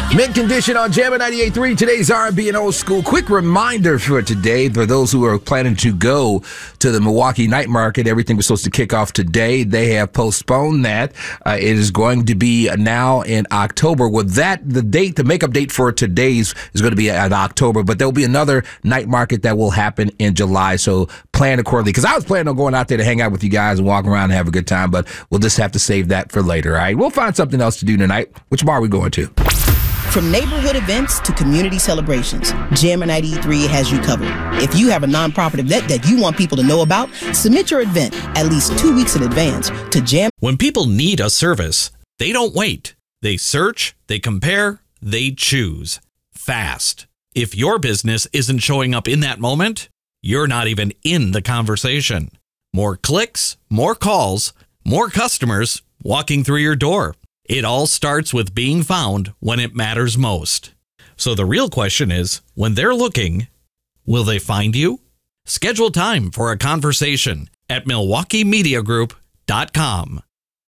Mint Condition on Jammin' 98.3. Today's R&B and old school. Quick reminder for today, for those who are planning to go to the Milwaukee Night Market. Everything was supposed to kick off today. They have postponed that. It is going to be now in October. With that, the makeup date for today's is going to be in October, but there'll be another night market that will happen in July. So plan accordingly. Because I was planning on going out there to hang out with you guys and walk around and have a good time, but we'll just have to save that for later. All right. We'll find something else to do tonight. Which bar are we going to? From neighborhood events to community celebrations, Jammin' 93 has you covered. If you have a nonprofit event that you want people to know about, submit your event at least 2 weeks in advance to Jam. When people need a service, they don't wait. They search, they compare, they choose. Fast. If your business isn't showing up in that moment, you're not even in the conversation. More clicks, more calls, more customers walking through your door. It all starts with being found when it matters most. So the real question is, when they're looking, will they find you? Schedule time for a conversation at MilwaukeeMediaGroup.com.